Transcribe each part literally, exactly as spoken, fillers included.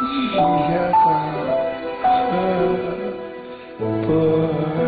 一夜河波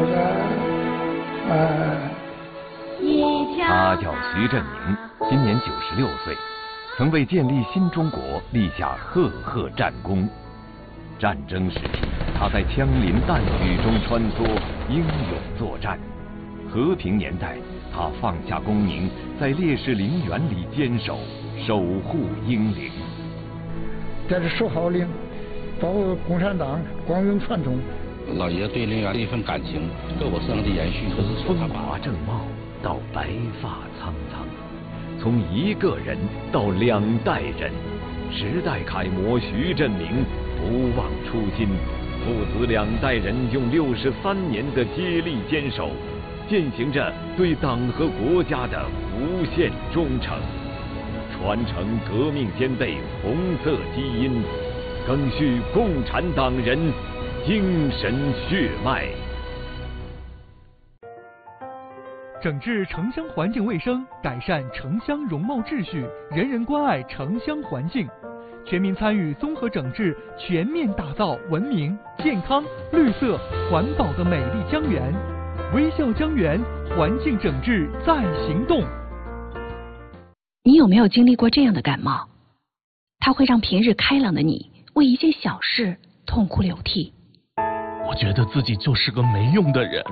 澜。 他叫徐振宁，今年九十六岁，曾为建立新中国立下赫赫战功。战争时期，他在枪林弹雨中穿梭，英勇作战；和平年代，他放下功名，在烈士陵园里坚守，守护英灵。 这是守号令，保护共产党光荣传统。 老爷对陵园的一份感情，各我生的延续，都是风华正茂到白发苍苍，从一个人到两代人，时代楷模徐振宁不忘初心，父子两代人用六十三年的接力坚守，践行着对党和国家的无限忠诚，传承革命先辈红色基因，更续共产党人精神血脉。 整治城乡环境卫生，改善城乡容貌秩序，人人关爱城乡环境，全民参与综合整治，全面打造文明、健康、绿色、环保的美丽江源。微笑江源，环境整治在行动。 你有没有经历过这样的感冒？它会让平日开朗的你为一件小事痛哭流涕。 我觉得自己就是个没用的人。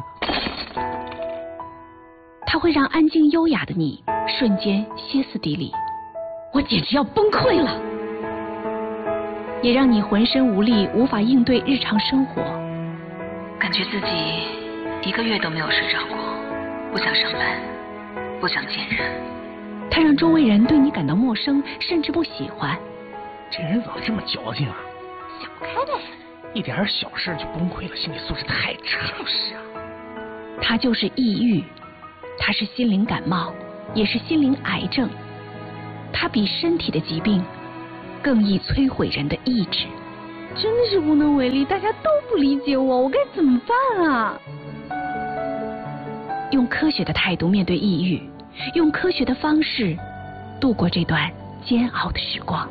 它会让安静优雅的你瞬间歇斯底里，我简直要崩溃了。也让你浑身无力，无法应对日常生活， 感觉自己一个月都没有睡着过，不想上班，不想见人。 它让周围人对你感到陌生，甚至不喜欢。 这人怎么这么矫情啊？ 想不开呗， 一点小事就崩溃了，心理素质太差。 就是啊， 它就是抑郁，它是心灵感冒，也是心灵癌症。它比身体的疾病更易摧毁人的意志。 真的是无能为力，大家都不理解我，我该怎么办啊？ 用科学的态度面对抑郁，用科学的方式度过这段煎熬的时光。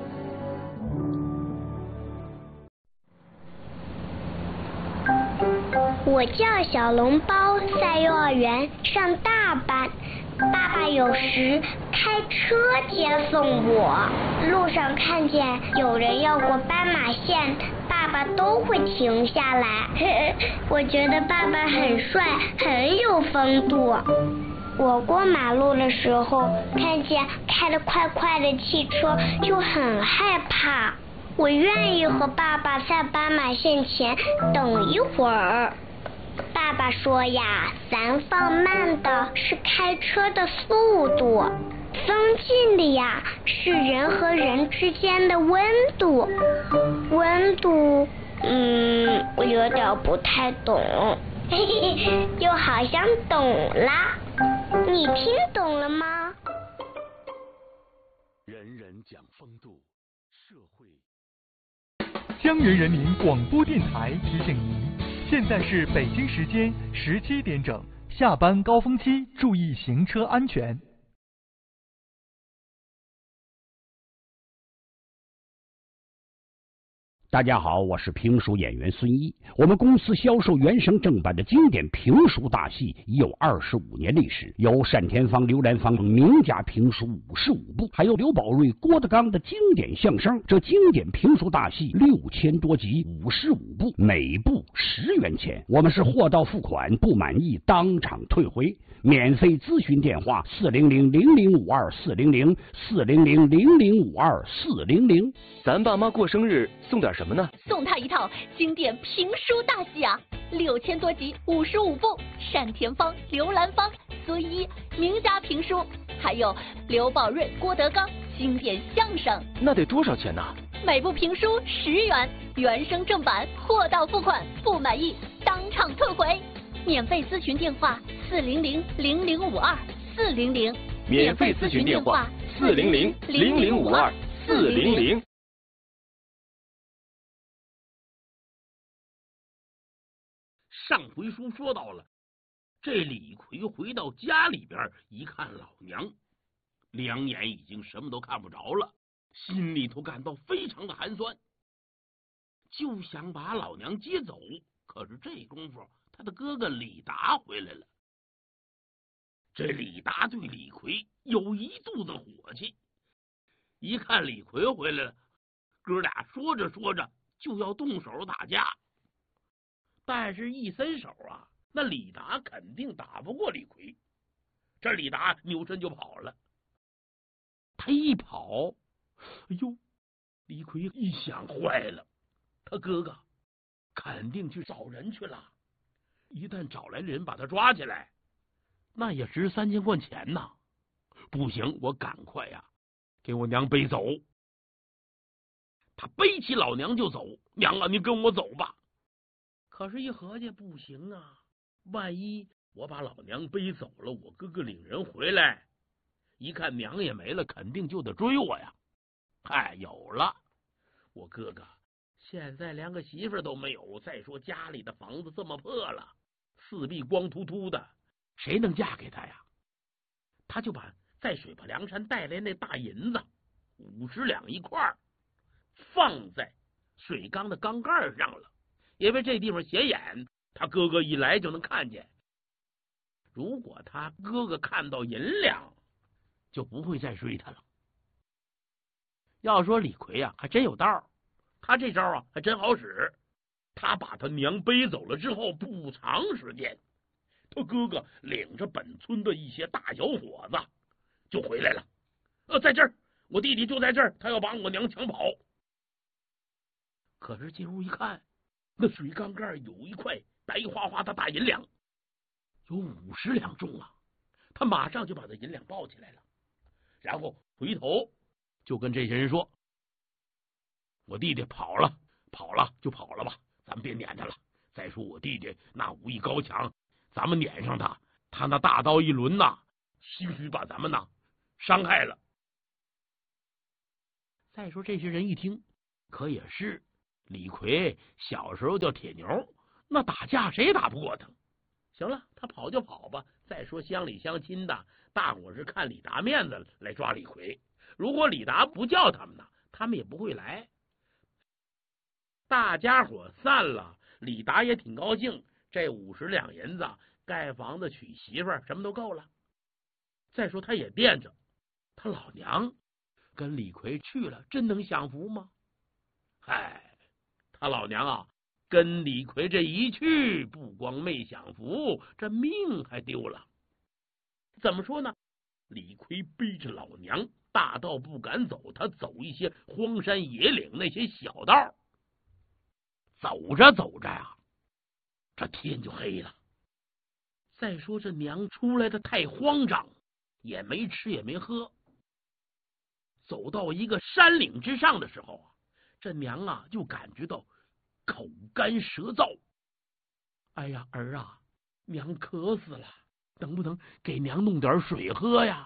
我叫小笼包，在幼儿园上大班。爸爸有时开车接送我，路上看见有人要过斑马线，爸爸都会停下来。我觉得爸爸很帅，很有风度。我过马路的时候，看见开得快快的汽车，就很害怕。我愿意和爸爸在斑马线前等一会儿。爸爸说呀，咱放慢的是开车的速度，放近的呀是人和人之间的温度。温度，嗯，我有点不太懂，嘿嘿，又好像懂啦。你听懂了吗？ 人人讲风度，社会。 江源人民广播电台提醒您。现在是北京时间十七点整，下班高峰期，注意行车安全。 大家好，我是评书演员孙一。我们公司销售原声正版的经典评书大戏已有二十五年历史，有单田芳、刘兰芳名家评书五十五部，还有刘宝瑞、郭德纲的经典相声。这经典评书大戏六千多集，五十五部，每部十元钱。我们是货到付款，不满意当场退回。免费咨询电话：四零零零零五二四零零四零零零零五二四零零。 咱爸妈过生日送点什么呢？ 送他一套经典评书大戏啊，六千多集，五十五部，单田芳、刘兰芳、孙一名家评书，还有刘宝瑞、郭德纲经典相声。 那得多少钱呢？ 每部评书十元，原声正版，货到付款，不满意当场退回。免费咨询电话：四零零零零五二四零零。 免费咨询电话：四零零零零五二四零零。 上回书说到了，这李逵回到家里边一看老娘，两眼已经什么都看不着了，心里头感到非常的寒酸。 就想把老娘接走。可是这功夫，他的哥哥李达回来了。这李达对李逵有一肚子火气，一看李逵回来了，哥俩说着说着就要动手打架。但是一伸手啊，那李达肯定打不过李逵。这李达扭身就跑了。他一跑，哎呦，李逵一想，坏了，他哥哥肯定去找人去了。一旦找来人把他抓起来，那也值三千贯钱呐！不行，我赶快呀，给我娘背走。他背起老娘就走，娘啊，你跟我走吧。可是，一合计不行啊，万一我把老娘背走了，我哥哥领人回来，一看娘也没了，肯定就得追我呀。哎，有了，我哥哥现在连个媳妇都没有，再说家里的房子这么破了，四壁光秃秃的，谁能嫁给他呀？他就把在水泊梁山带来那大银子五十两一块放在水缸的缸盖上了，因为这地方显眼，他哥哥一来就能看见。如果他哥哥看到银两，就不会再追他了。要说李逵啊，还真有道，他这招啊还真好使。他把他娘背走了之后，不长时间，他哥哥领着本村的一些大小伙子就回来了。呃，在这儿，我弟弟就在这儿，他要把我娘抢跑。可是进屋一看，那水缸盖有一块白花花的大银两，有五十两重啊！他马上就把这银两抱起来了，然后回头就跟这些人说：“我弟弟跑了，跑了就跑了吧，咱们别撵他了。再说我弟弟那武艺高强，咱们撵上他，他那大刀一抡呐，兴许把咱们呐伤害了。”再说这些人一听，可也是，李逵小时候叫铁牛，那打架谁也打不过他。行了，他跑就跑吧。再说乡里乡亲的，大伙是看李达面子来抓李逵。如果李达不叫他们呢，他们也不会来。大家伙散了，李达也挺高兴，这五十两银子盖房子娶媳妇儿什么都够了。再说他也惦着他老娘跟李逵去了，真能享福吗？嗨，他老娘啊跟李逵这一去，不光没享福，这命还丢了。怎么说呢？李逵背着老娘大道不敢走，他走一些荒山野岭那些小道，走着走着呀，这天就黑了。再说这娘出来的太慌张，也没吃也没喝。走到一个山岭之上的时候啊，这娘啊就感觉到口干舌燥。哎呀，儿啊，娘渴死了，能不能给娘弄点水喝呀？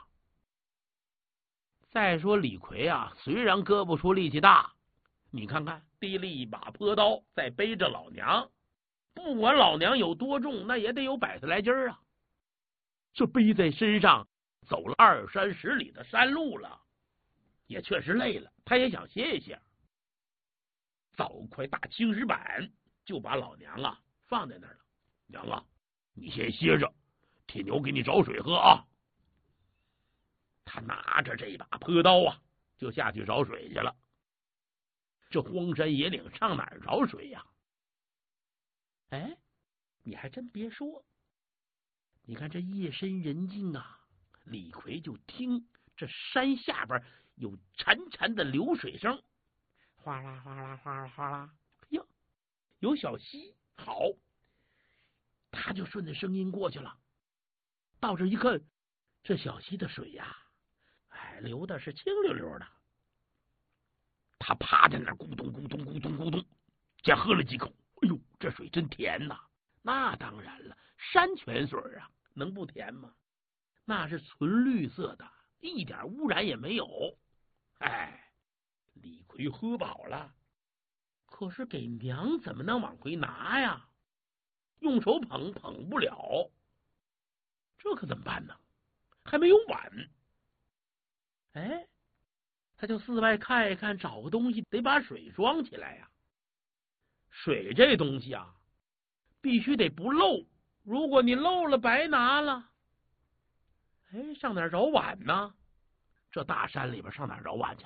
再说李逵啊，虽然胳膊粗力气大，你看看提了一把坡刀，再背着老娘，不管老娘有多重，那也得有百十来斤啊。这背在身上走了二三十里的山路了，也确实累了，他也想歇一歇。找块大青石板，就把老娘啊放在那儿了。娘啊，你先歇着，铁牛给你找水喝啊。他拿着这把坡刀啊，就下去找水去了。这荒山野岭上哪儿找水呀？哎，你还真别说，你看这夜深人静啊，李逵就听这山下边有潺潺的流水声，哗啦哗啦哗啦哗啦，哟，有小溪。好，他就顺着声音过去了。到这一看，这小溪的水呀，哎，流的是清溜溜的。他趴在那儿咕咚咕咚咕咚咕咚，先喝了几口。哎呦，这水真甜呐！那当然了，山泉水啊，能不甜吗？那是纯绿色的，一点污染也没有。哎，李逵喝饱了，可是给娘怎么能往回拿呀？用手捧捧不了，这可怎么办呢？还没有碗。哎，他就四外看一看，找个东西得把水装起来呀。 水这东西啊，必须得不漏，如果你漏了，白拿了。哎，上哪儿找碗呢？这大山里边上哪儿找碗去？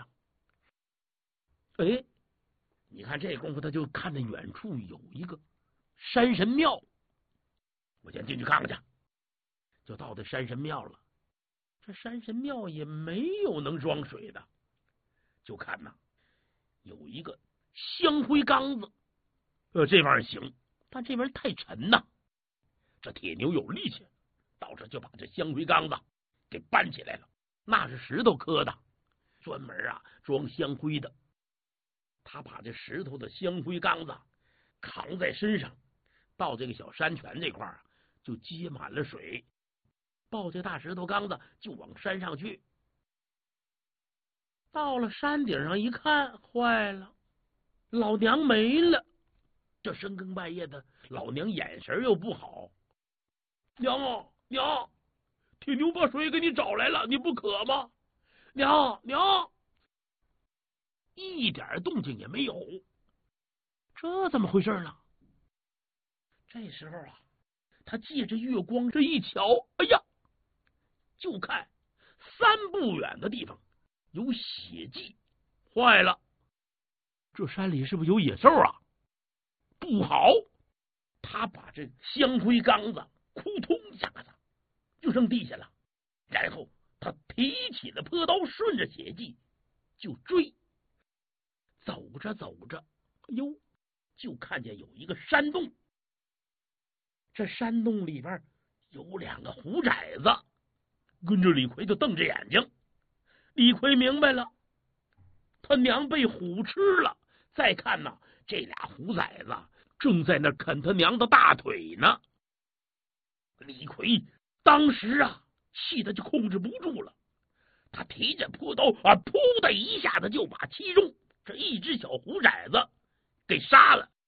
哎，你看这功夫，他就看见远处有一个山神庙，我先进去看看去。就到这山神庙了，这山神庙也没有能装水的，就看呐，有一个香灰缸子，呃，这玩意儿行，但这玩意儿太沉呐。这铁牛有力气，到这就把这香灰缸子给搬起来了，那是石头刻的，专门啊装香灰的。他把这石头的香灰缸子扛在身上，到这个小山泉这块儿就接满了水，抱这大石头缸子就往山上去。到了山顶上一看，坏了，老娘没了。这深更半夜的，老娘眼神又不好。娘啊娘，铁牛把水给你找来了，你不渴吗？娘娘，一点动静也没有，这怎么回事呢？这时候啊，他借着月光这一瞧，哎呀，就看三步远的地方有血迹，坏了，这山里是不是有野兽啊？不好！他把这香灰缸子扑通一下子就扔地下了，然后他提起了坡刀，顺着血迹就追。走着走着，哎呦，就看见有一个山洞，这山洞里边有两个虎崽子，跟着李逵就瞪着眼睛。李逵明白了，他娘被虎吃了。再看呢，这俩虎崽子正在那啃他娘的大腿呢。李逵当时啊，气得就控制不住了，他提着破刀啊，噗的一下子就把其中这一只小虎崽子给杀了。